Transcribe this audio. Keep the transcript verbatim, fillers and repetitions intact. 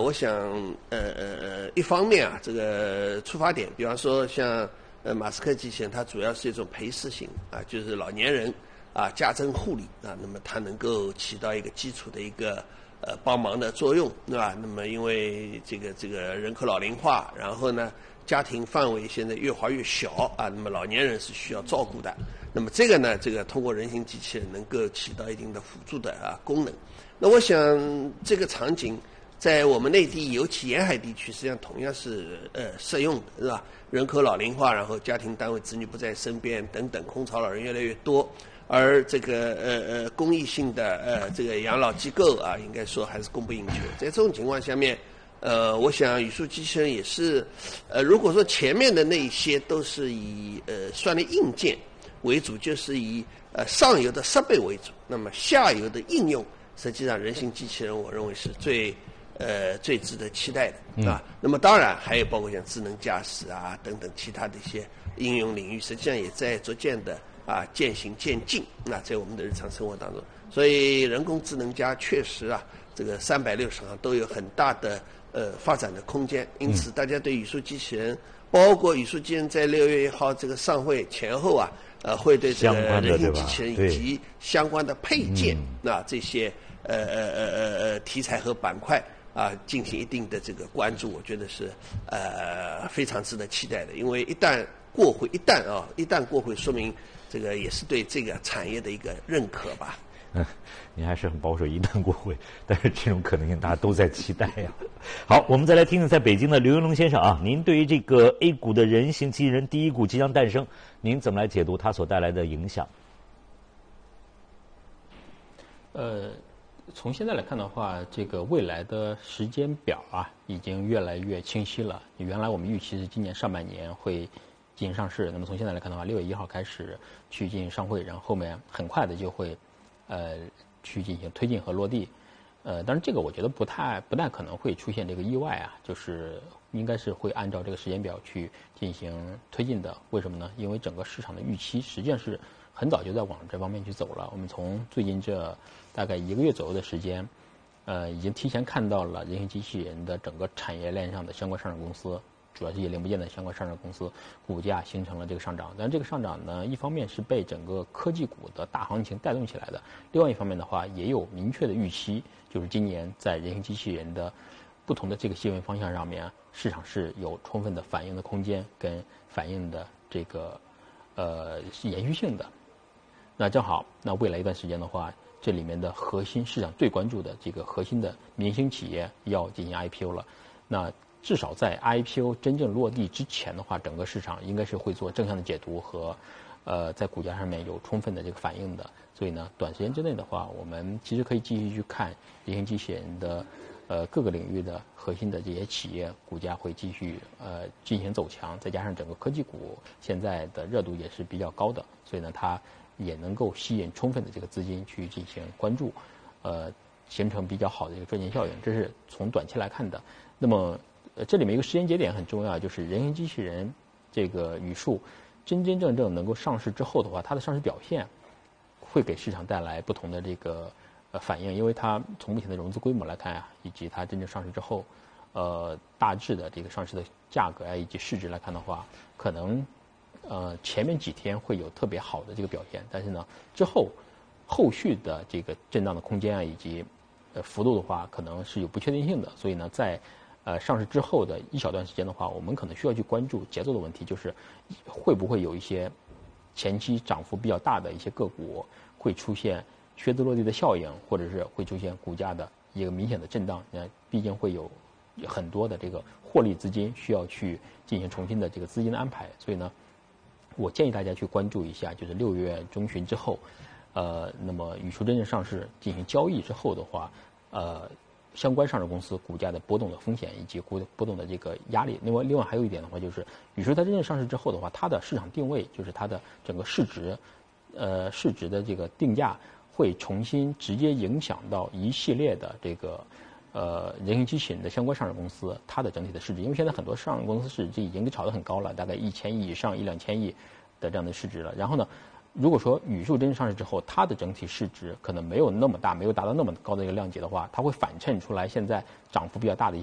我想呃呃呃，一方面啊，这个出发点，比方说像呃马斯克机器人，它主要是一种陪侍型啊，就是老年人啊家政护理啊，那么它能够起到一个基础的一个呃帮忙的作用，对吧？那么因为这个这个人口老龄化，然后呢家庭范围现在越划越小啊，那么老年人是需要照顾的，那么这个呢，这个通过人形机器人能够起到一定的辅助的啊功能。那我想这个场景在我们内地，尤其沿海地区，实际上同样是呃适用的，是吧？人口老龄化，然后家庭单位子女不在身边等等，空巢老人越来越多，而这个呃呃公益性的呃这个养老机构啊，应该说还是供不应求。在这种情况下面，呃，我想语数机器人也是，呃，如果说前面的那一些都是以呃算力硬件为主，就是以呃上游的设备为主，那么下游的应用，实际上人形机器人我认为是最呃最值得期待的啊。嗯、那么当然还有包括像智能驾驶啊等等其他的一些应用领域，实际上也在逐渐的啊渐行渐进啊，在我们的日常生活当中。所以人工智能加确实啊，这个三百六十行都有很大的呃发展的空间。因此，大家对语数机器人，包括语数机器人在六月一号这个上会前后啊。呃，会对这个人形机器人以及相关的配件，那、啊、这些呃呃呃呃呃题材和板块啊进行一定的这个关注，我觉得是呃非常值得期待的。因为一旦过会，一旦啊一旦过会，说明这个也是对这个产业的一个认可吧。 嗯，你还是很保守，一旦过会，但是这种可能性大家都在期待呀。好，我们再来听听在北京的刘云龙先生啊，您对于这个 A 股的人形机器人第一股即将诞生，您怎么来解读它所带来的影响？ 呃，从现在来看的话，这个未来的时间表啊，已经越来越清晰了。原来我们预期是今年上半年会进行上市，那么从现在来看的话，六月一号开始去进行上会，然后后面很快的就会。呃，去进行推进和落地，呃，当然这个我觉得不太不太可能会出现这个意外啊，就是应该是会按照这个时间表去进行推进的。为什么呢？因为整个市场的预期实际上是很早就在往这方面去走了。我们从最近这大概一个月左右的时间，呃，已经提前看到了人形机器人的整个产业链上的相关上市公司。主要是一些零部件的相关上市公司股价形成了这个上涨，但这个上涨呢，一方面是被整个科技股的大行情带动起来的，另外一方面的话，也有明确的预期，就是今年在人形机器人的不同的这个细分方向上面，市场是有充分的反应的空间跟反应的这个呃延续性的。那正好，那未来一段时间的话，这里面的核心市场最关注的这个核心的明星企业要进行 I P O 了，那。至少在 I P O 真正落地之前的话，整个市场应该是会做正向的解读和，呃，在股价上面有充分的这个反应的。所以呢，短时间之内的话，我们其实可以继续去看人形机器人的，呃，各个领域的核心的这些企业股价会继续呃进行走强，再加上整个科技股现在的热度也是比较高的，所以呢，它也能够吸引充分的这个资金去进行关注，呃，形成比较好的一个赚钱效应。这是从短期来看的。那么。呃，这里面一个时间节点很重要，就是人形机器人这个语数真真正正能够上市之后的话，它的上市表现会给市场带来不同的这个呃反应，因为它从目前的融资规模来看啊，以及它真正上市之后，呃，大致的这个上市的价格啊以及市值来看的话，可能呃前面几天会有特别好的这个表现，但是呢，之后后续的这个震荡的空间啊以及呃幅度的话，可能是有不确定性的，所以呢，在呃，上市之后的一小段时间的话，我们可能需要去关注节奏的问题，就是会不会有一些前期涨幅比较大的一些个股会出现靴子落地的效应，或者是会出现股价的一个明显的震荡。那毕竟会有很多的这个获利资金需要去进行重新的这个资金的安排，所以呢，我建议大家去关注一下，就是六月中旬之后，呃，那么语数真正上市进行交易之后的话，呃。相关上市公司股价的波动的风险以及波波动的这个压力。另外，另外还有一点的话，就是语数它真正上市之后的话，它的市场定位，就是它的整个市值，呃，市值的这个定价会重新直接影响到一系列的这个呃人形机器人的相关上市公司它的整体的市值。因为现在很多上市公司市值已经炒得很高了，大概一千亿以上、一两千亿的这样的市值了。然后呢，如果说语数真正上市之后，它的整体市值可能没有那么大，没有达到那么高的一个量级的话，它会反衬出来现在涨幅比较大的一些